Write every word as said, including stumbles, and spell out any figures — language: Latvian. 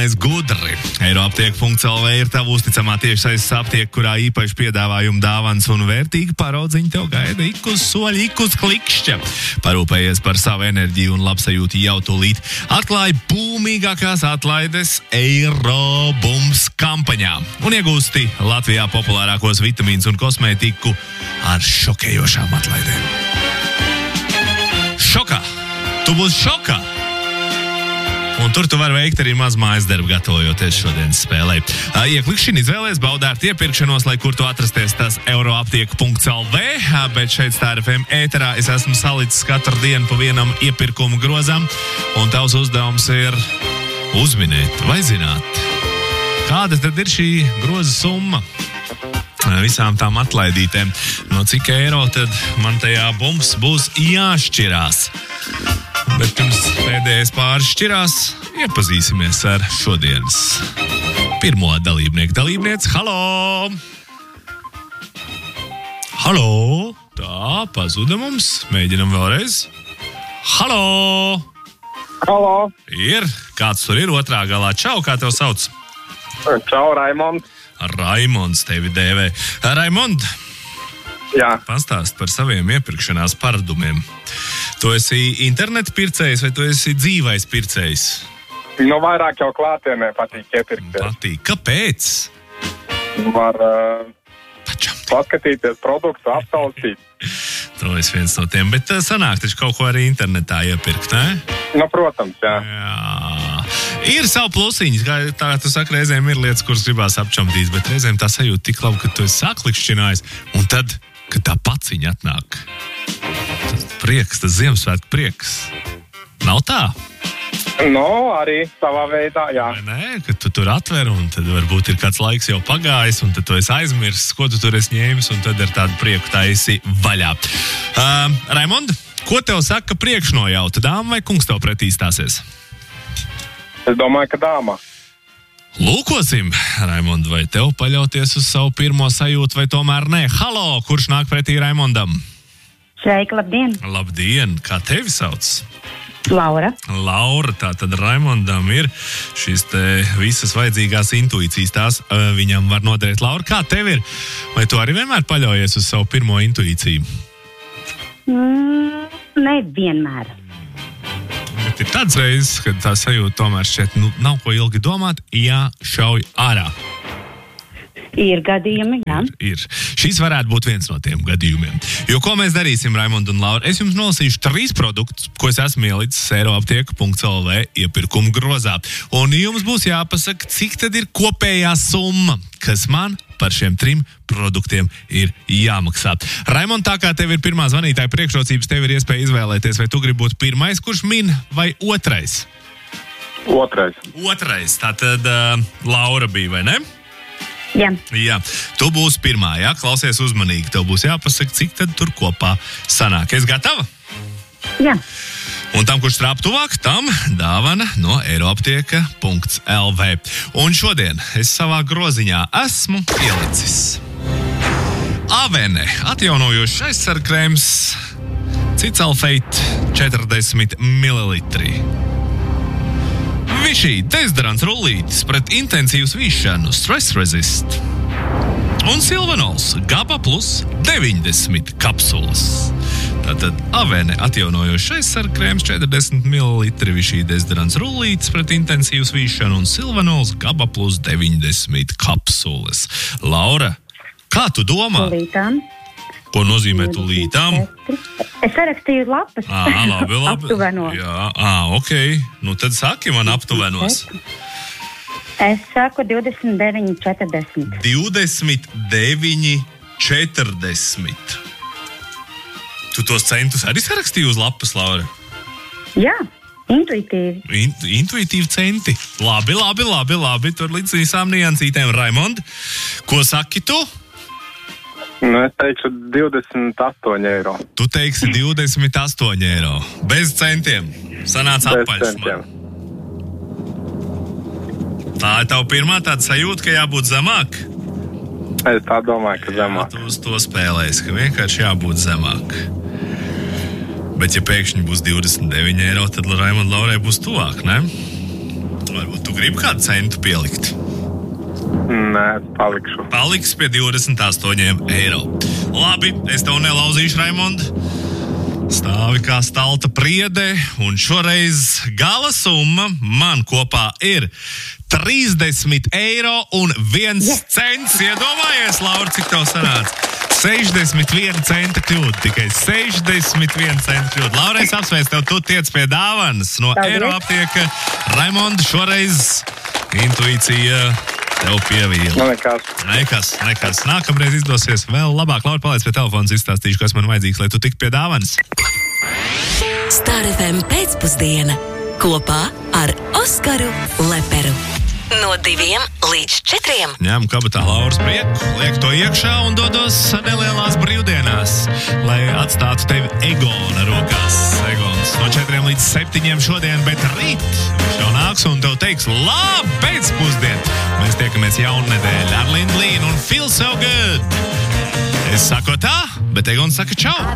galvenais gudri. Eiroaptieka punkts el vē ir tava uzticamā tiešsaistes aptieka, kurā īpaši piedāvājumi dāvans un vērtīgi paraudziņi tev gaida ik uz soļa, ik uz klikšķa. Parūpējies par savu enerģiju un labsajūtu jau tūlīt. Atklāj būmīgākās atlaides Eirobums kampaņā un iegūsti Latvijā populārākos vitamīnus un kosmētiku ar šokējošām atlaidēm. Šokā! Tu būsi šokā! Un tur tu vari veikt arī maz mājas darbu, gatavojoties šodienas spēlē. Ieklikšķini izvēlēs, baudārt iepirkšanos, lai kur tu atrasties, tas Eiroaptieka punkts el vē, bet šeit Star ef em ēterā es esmu salicis katru dienu pa vienam iepirkumu grozam, un tavs uzdevums ir uzminēt vai zināt, kāda tad ir šī groza summa visām tām atlaidītēm. No cik eiro tad man tajā bums būs jāšķirās. Bet pirms pēdējais pāris šķirās, iepazīsimies ar šodienas pirmo dalībnieku. Dalībniec, halo! Halo! Tā, pazuda mums. Mēģinam vēlreiz. Halo! Halo! Ir. Kāds tur ir otrā galā? Čau, kā tev sauc? Čau, Raimonds. Raimonds tevi dēvē. Raimond, jā. Pastāst par saviem iepirkšanās paradumiem. Tu esi interneta pircējs vai tu esi dzīvais pircējs? Nu, vairāk jau klātienē patīk iepirkties. Patīk. Kāpēc? Var uh, paskatīties produktu, aptaustīt. Tu esi viens no tiem, bet uh, sanāk taču kaut ko arī internetā iepirkt, ne? Nu, protams, jā. Jā. Ir savu plusiņu, kā tā tu saki, reizēm ir lietas, kuras gribās apčamdīt, bet reizēm tā sajūta tik labi, ka tu esi saklikšķinājis, un tad, kad tā paciņa atnāk, tas prieks, tas Ziemassvētku prieks. Nav tā? Nu, arī savā veidā, jā. Vai nē, kad tu tur atver, un tad varbūt ir kāds laiks jau pagājis, un tad tu esi aizmirsis, ko tu tur esi ņēmis, un tad ar tādu prieku taisi vaļā. Uh, Raimond, ko tev saka priekšnojauta? Dāma vai kungs tev pretī stāsies? Es domāju, ka dāma. Lūkosim, Raimond, vai tev paļauties uz savu pirmo sajūtu, vai tomēr nē? Halo, kurš nāk pretī Raimondam? Sveiki, labdien! Labdien, kā tevi sauc? Laura. Laura, tā tad Raimondam ir šīs te visas vajadzīgās intuīcijas, tās uh, viņam var noderēt. Laura, kā tev ir? Vai tu arī vienmēr paļaujies uz savu pirmo intuīciju? Mm, ne vienmēr. Bet ir tāds reizes, kad tā sajūta tomēr šķiet, nu, nav ko ilgi domāt, jāšauj ārā. Ir gadījumi, jā. Ir, ir. Šis varētu būt viens no tiem gadījumiem. Jo ko mēs darīsim, Raimond un Laura? Es jums nolasīšu trīs produktus, ko es esmu ielicis Eiroaptieka punkts el vē iepirkumu grozā. Un jums būs jāpasaka, cik tad ir kopējā summa, kas man par šiem trim produktiem ir jāmaksā. Raimond, tā kā tev ir pirmā zvanītāja priekšrocības, tev ir iespēja izvēlēties, vai tu gribi būt pirmais, kurš min, vai otrais? Otrais. Otrais. Tātad uh, Laura bija, vai ne? Jā. Jā. Tu būsi pirmā, jā? Klausies uzmanīgi. Tev būs jāpasaka, cik tad tur kopā sanāk. Es gatava? Jā. Un tam, kurš trāp tuvāk, tam dāvana no Eiroaptieka punkts el vē. Un šodien es savā groziņā esmu ielicis Avene atjaunojošs aizsargkrēms Cicelfeit četrdesmit mililitri. Vichy dezodorants rullītis pret intensīvu svīšanu Stress Resist. Un Silvanols Gaba plus deviņdesmit kapsulas. Tātad Avene atjaunojošs aizsargkrēms četrdesmit mililitri, Vichy dezodorants rullītis pret intensīvu svīšanu un Silvanols Gaba plus deviņdesmit kapsulas. Laura, kā tu domā? Lītām. Ko nozīmē tūlītām? Es sarakstīju lapas. Ā, labi, labi. Aptuveno. Jā, ā, ok. Nu tad saki man aptuvenos. Es saku divdesmit deviņi četrdesmit. divdesmit deviņi četrdesmit. Tu tos centus arī sarakstīji uz lapas, Laura? Jā, intuitīvi. In, intuitīvi centi. Labi, labi, labi, labi. Tur līdz visām niansītēm. Raimond, ko saki tu? Nu, es teikšu divdesmit astoņi eiro. Tu teiksi divdesmit astoņi eiro. Bez centiem. Sanāca apaļš man. Tā ir tava pirmā tāda sajūta, ka jābūt zemāk? Es tā domāju, ka zemāk. Jā, tu uz to spēlēs, ka vienkārši jābūt zemāk. Bet ja pēkšņi būs divdesmit deviņi eiro, tad Raimond Laurai būs tuvāk, ne? Varbūt tu gribi kādu centu pielikt? Nē, palikšu. Paliks pie divdesmit astoņiem eiro. Labi, es tev nelauzīšu, Raimond. Stāvi kā stalta priede, un šoreiz gala summa man kopā ir trīsdesmit eiro un viens Yes. cents. Iedomājies, Laura, cik tev sanāca? sešdesmit viena centa kļūda, tikai sešdesmit viena centa kļūda. Laura, es apsveicu tev, tu tiec pie dāvanas no Paldies. Eiro aptieka. Raimonda, šoreiz intuīcija tev pievīla. Nu, nekas. Nekas, nekas. Nākamreiz izdosies vēl labāk. Laura, paliec pie telefona, izstāstīšu, kas man vajadzīgs, lai tu tiktu pie dāvanas. Star F M pēcpusdiena kopā ar Oskaru Leperu. No diviem līdz četriem. Ņem kabatā Lauras prieku, liek to iekšā un dodos nelielās brīvdienās, lai atstātu tevi Egona rokās. Egons no četriem līdz septiņiem šodien, bet rīt viņš jau nāks un tev teiks labu pēcpusdienu. Mēs tiekamies jaunedēļ ar Lindu Līnu un Feel So Good. Es saku tā, bet Egons saka čau.